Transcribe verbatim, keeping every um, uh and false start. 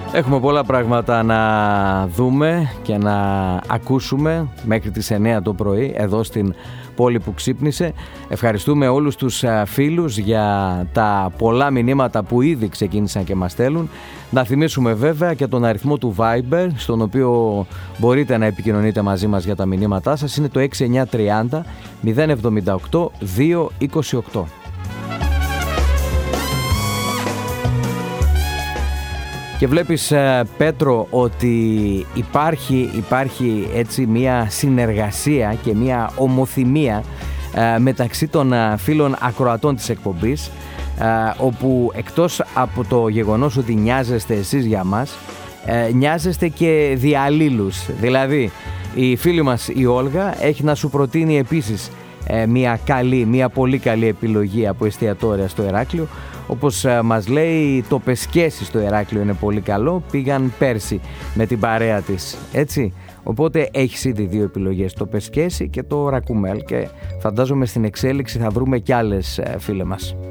Έχουμε πολλά πράγματα να δούμε και να ακούσουμε μέχρι τις εννιά το πρωί εδώ στην πόλη που ξύπνησε. Ευχαριστούμε όλους τους φίλους για τα πολλά μηνύματα που ήδη ξεκίνησαν και μας στέλνουν. Να θυμίσουμε βέβαια και τον αριθμό του Viber, στον οποίο μπορείτε να επικοινωνείτε μαζί μας για τα μηνύματά σας. Είναι το έξι εννιά τριάντα μηδέν εβδομήντα οκτώ δύο είκοσι οκτώ. Και βλέπεις, Πέτρο, ότι υπάρχει, υπάρχει έτσι μια συνεργασία και μια ομοθυμία μεταξύ των φίλων ακροατών της εκπομπής, όπου εκτός από το γεγονός ότι νοιάζεστε εσείς για μας, νοιάζεστε και δι' αλλήλους. Δηλαδή η φίλη μας η Όλγα έχει να σου προτείνει επίσης μια καλή, μια πολύ καλή επιλογή από εστιατόρια στο Ηράκλειο. Όπως μας λέει, το Πεσκέσι στο Ηράκλειο είναι πολύ καλό. Πήγαν πέρσι με την παρέα της, έτσι. Οπότε έχεις ήδη δύο επιλογές, το Πεσκέσι και το Ρακούμελ, και φαντάζομαι στην εξέλιξη θα βρούμε κι άλλες, φίλε μας.